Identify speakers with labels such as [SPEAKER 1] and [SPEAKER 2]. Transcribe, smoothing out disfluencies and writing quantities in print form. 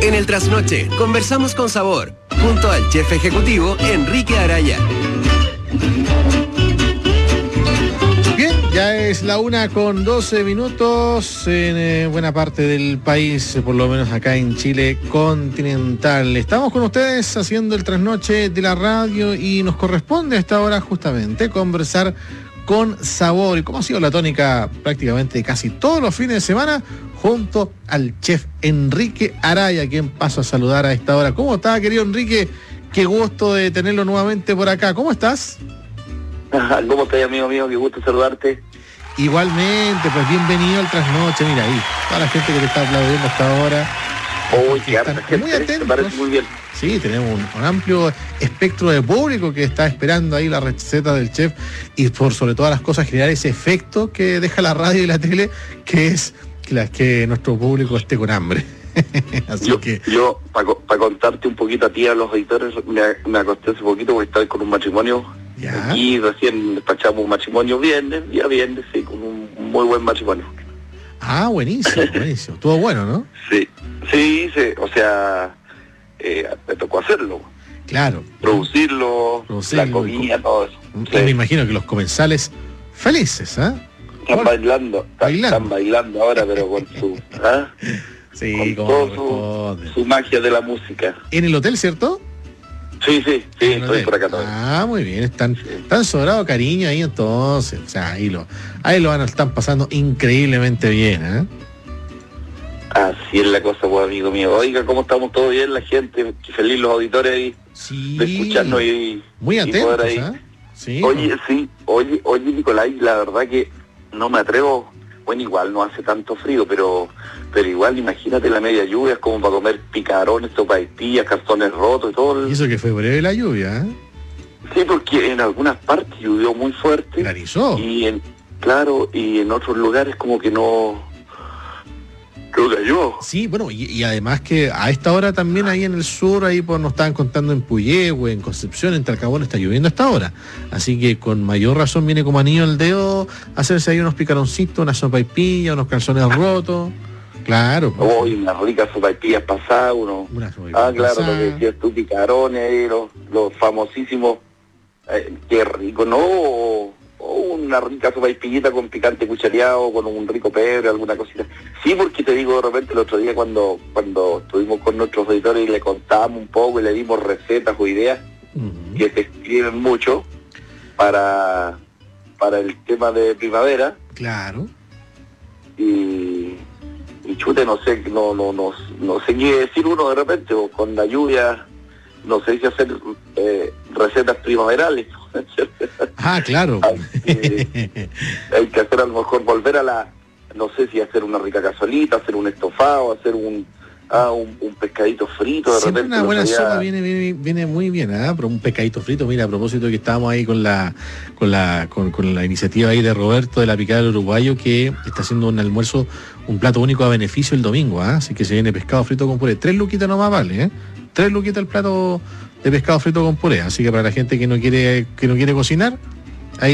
[SPEAKER 1] En el Trasnoche, conversamos con sabor, junto al chef ejecutivo Enrique Araya.
[SPEAKER 2] Bien, ya es la 1:12 en buena parte del país, por lo menos acá en Chile continental. Estamos con ustedes haciendo el Trasnoche de la radio y nos corresponde a esta hora justamente conversar con sabor. ¿Y cómo ha sido la tónica prácticamente casi todos los fines de semana? Junto al chef Enrique Araya, quien paso a saludar a esta hora. ¿Cómo está, querido Enrique? Qué gusto de tenerlo nuevamente por acá. ¿Cómo estás?
[SPEAKER 3] ¿Cómo estás, amigo mío? Qué gusto saludarte.
[SPEAKER 2] Igualmente, pues bienvenido al Trasnoche. Mira ahí, toda la gente que te está aplaudiendo hasta ahora.
[SPEAKER 3] Uy, qué harta gente,
[SPEAKER 2] muy atentos.
[SPEAKER 3] Me parece muy bien.
[SPEAKER 2] Sí, tenemos un amplio espectro de público que está esperando ahí la receta del chef y por sobre todas las cosas generar ese efecto que deja la radio y la tele, que es que nuestro público esté con hambre. Así
[SPEAKER 3] yo para contarte un poquito a ti, a los editores, me acosté hace poquito porque estaba con un matrimonio.
[SPEAKER 2] ¿Ya?
[SPEAKER 3] Y recién despachamos un matrimonio viernes, sí, con un muy buen matrimonio.
[SPEAKER 2] Ah, buenísimo. Todo bueno, ¿no?
[SPEAKER 3] Sí, o sea, me tocó hacerlo.
[SPEAKER 2] Claro.
[SPEAKER 3] Producirlo, la comida, todo eso.
[SPEAKER 2] Sí. Me imagino que los comensales felices, ¿ah?
[SPEAKER 3] Están bailando ahora, pero con su... ¿ah?
[SPEAKER 2] Sí,
[SPEAKER 3] con todo su magia de la música.
[SPEAKER 2] ¿En el hotel, cierto?
[SPEAKER 3] Sí, estoy por acá todavía.
[SPEAKER 2] Ah, muy bien, están sobrado cariño ahí entonces. O sea, ahí lo están pasando increíblemente bien, ¿eh?
[SPEAKER 3] Así es la cosa, pues, amigo mío. Oiga, ¿cómo estamos? ¿Todo bien? La gente, feliz los auditores ahí,
[SPEAKER 2] sí,
[SPEAKER 3] de escucharnos y
[SPEAKER 2] muy atentos,
[SPEAKER 3] ahí.
[SPEAKER 2] ¿eh? Sí,
[SPEAKER 3] Oye, Nicolás, la verdad que no me atrevo. Bueno, igual no hace tanto frío, pero igual imagínate la media lluvia, es como para comer picarones, sopaipillas, cartones rotos y todo.
[SPEAKER 2] Y eso que fue breve la lluvia, ¿eh?
[SPEAKER 3] Sí, porque en algunas partes llovió muy fuerte.
[SPEAKER 2] Granizó.
[SPEAKER 3] Y en otros lugares como que no cayó.
[SPEAKER 2] Sí, bueno, y además que a esta hora también ahí en el sur, ahí pues nos estaban contando en Puyehue, en Concepción, en Talcahuano, está lloviendo a esta hora. Así que con mayor razón viene como anillo al dedo hacerse ahí unos picaroncitos, una sopaipilla, unos calzones rotos. Claro.
[SPEAKER 3] Pues. Unas ricas sopaipillas pasadas, claro, lo que decías tú, picarones, los famosísimos, qué rico, ¿no? Una rica sopaipillita con picante cuchareado, con un rico pebre, alguna cosita. Sí, porque te digo, de repente el otro día cuando estuvimos con nuestros editores y le contábamos un poco y le dimos recetas o ideas que te escriben mucho para el tema de primavera.
[SPEAKER 2] Claro.
[SPEAKER 3] Y chute, no sé qué decir uno de repente, o con la lluvia, no sé si hacer recetas primaverales.
[SPEAKER 2] Ah, claro.
[SPEAKER 3] Hay que hacer a lo mejor volver a no sé si hacer una rica cazuelita, hacer un estofado, hacer un pescadito frito. De
[SPEAKER 2] siempre
[SPEAKER 3] repente
[SPEAKER 2] una buena sopa viene muy bien, ¿eh? Pero un pescadito frito, mira, a propósito que estábamos ahí con la iniciativa ahí de Roberto de la Picada del Uruguayo, que está haciendo un almuerzo, un plato único a beneficio el domingo, ¿eh? Así que se viene pescado frito con puré. 3 luquitas nomás vale, ¿eh? 3 luquitas el plato de pescado frito con puré. Así que para la gente que no quiere cocinar,